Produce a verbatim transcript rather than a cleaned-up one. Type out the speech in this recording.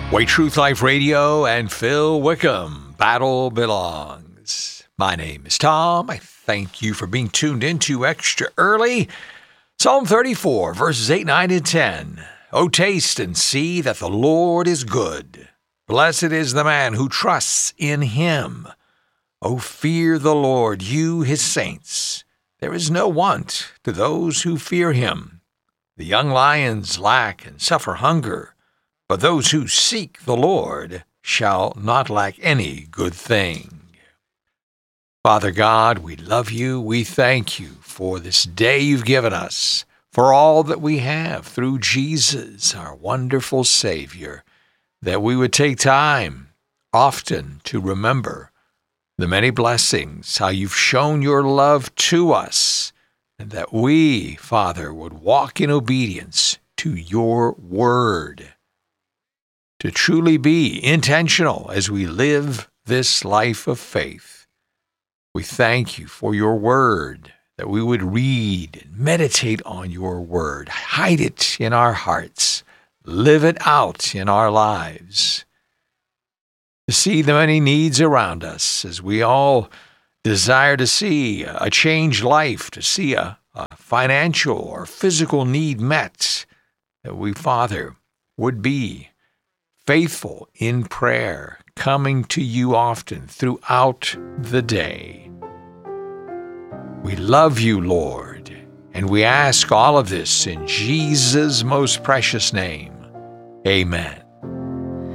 Way Truth Life Radio and Phil Wickham, Battle Belongs. My name is Tom. I thank you for being tuned into Extra Early. Psalm thirty-four, verses eight, nine, and ten. O taste and see that the Lord is good. Blessed is the man who trusts in him. O fear the Lord, you his saints. There is no want to those who fear him. The young lions lack and suffer hunger, but those who seek the Lord shall not lack any good thing. Father God, we love you. We thank you for this day you've given us, for all that we have through Jesus, our wonderful Savior, that we would take time often to remember the many blessings, how you've shown your love to us, and that we, Father, would walk in obedience to your word, to truly be intentional as we live this life of faith. We thank you for your word, that we would read and meditate on your word, hide it in our hearts, live it out in our lives, to see the many needs around us as we all desire to see a changed life, to see a, a financial or physical need met, that we, Father, would be faithful in prayer, coming to you often throughout the day. We love you, Lord, and we ask all of this in Jesus' most precious name. Amen.